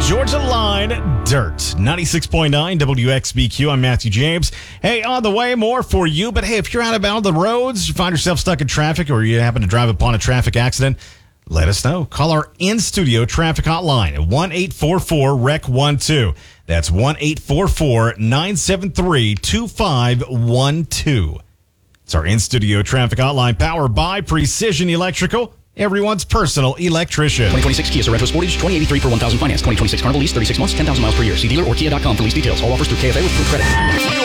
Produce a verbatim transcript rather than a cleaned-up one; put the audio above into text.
Georgia Line Dirt. ninety-six point nine W X B Q. I'm Matthew James. Hey, on the way, more for you. But hey, if you're out about the roads, you find yourself stuck in traffic, or you happen to drive upon a traffic accident, let us know. Call our in-studio traffic hotline at one eight four four R E C one two. That's one eight four four nine seven three two five one two. It's our in-studio traffic hotline, powered by Precision Electrical, everyone's personal electrician. twenty twenty-six Kia Sorento Sportage, twenty eighty-three per one thousand finance. twenty twenty-six Carnival lease, thirty-six months, ten thousand miles per year. See dealer or kia dot com for lease details. All offers through K F A with full credit.